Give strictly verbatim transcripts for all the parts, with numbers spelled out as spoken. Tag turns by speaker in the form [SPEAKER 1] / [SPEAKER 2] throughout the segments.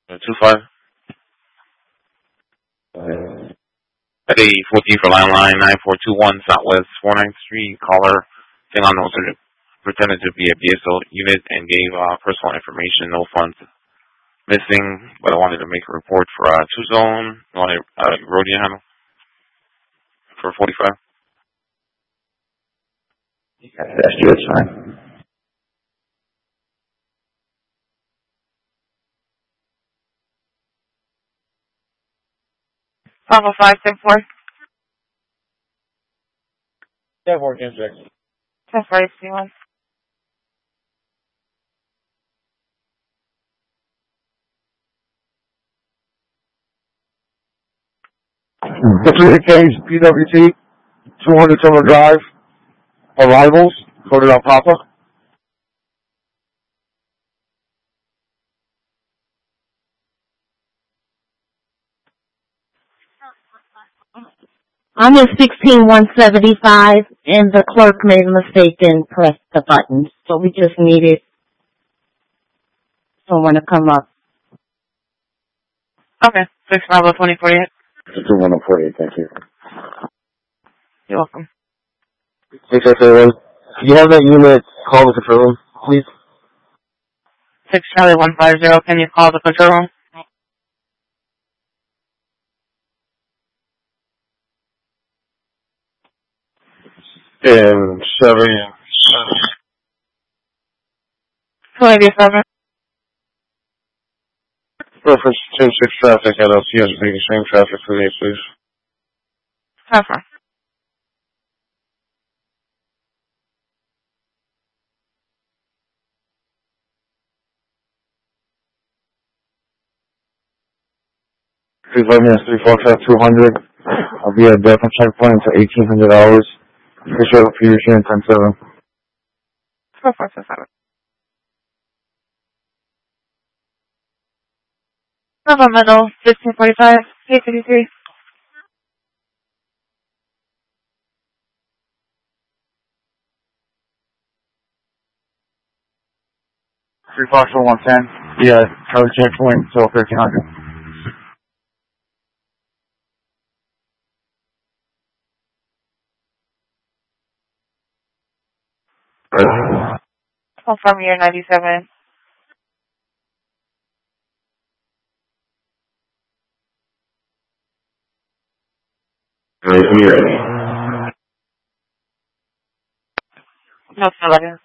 [SPEAKER 1] Uh, two five. At a fourteen for landline nine four two one Southwest four ninth Street. Caller, thing on those pretended to be a B S O unit and gave uh, personal information. No funds missing, but I wanted to make a report for uh, two zone. Wanted uh, Rodian handle for forty five.
[SPEAKER 2] That's good, fine.
[SPEAKER 3] five oh five, ten four.
[SPEAKER 1] ten four, ten six.
[SPEAKER 3] ten four, eight one.
[SPEAKER 2] Pacific Case, P W T, two hundred Summer Drive, arrivals, coded out Papa.
[SPEAKER 4] I'm in sixteen one seventy-five, and the clerk made a mistake and pressed the button, so we just needed someone to come up.
[SPEAKER 3] Okay, six five oh twenty forty-eight.
[SPEAKER 2] two one oh forty-eight, thank you.
[SPEAKER 3] You're welcome.
[SPEAKER 2] six S A one, can you have that unit call the control room, please?
[SPEAKER 3] six Charlie one five zero, can you call the control room?
[SPEAKER 2] And seven,
[SPEAKER 3] two eighty-seven.
[SPEAKER 2] reference ten six traffic at L T S, making same traffic for me, please.
[SPEAKER 3] Transfer.
[SPEAKER 2] Three five minutes, three four five two hundred. I'll be at Delta checkpoint for eighteen hundred hours. Official fusion ten seven.
[SPEAKER 3] four four two seven. Nova Middle, fifteen forty-five, eight fifty-three.
[SPEAKER 2] Three four four one ten. Yeah, Charlie checkpoint until thirteen hundred.
[SPEAKER 3] Confirm year ninety-seven. No, still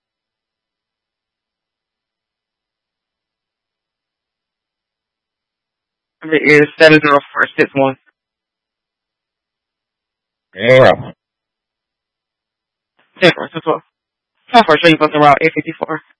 [SPEAKER 3] The is seven zero four six one.
[SPEAKER 2] Yeah.
[SPEAKER 3] ten four six one. ten four, so you booked around eight fifty-four.